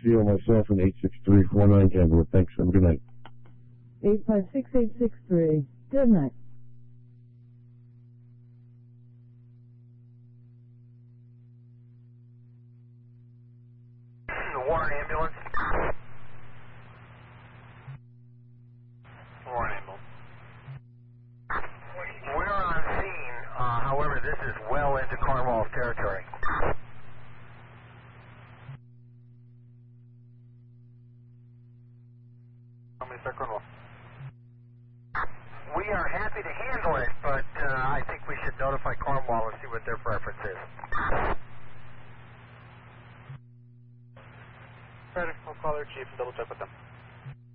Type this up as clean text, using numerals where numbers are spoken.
ACO myself in 86349 Gambler. Thanks. Have a good night. 856863. Good night. Warren ambulance. Warren ambulance. We're on scene, however, this is well into Cornwall's territory. How many Cornwall? We are happy to handle it, but I think we should notify Cornwall and see what their preference is. Right, we'll call their chief and double check with them.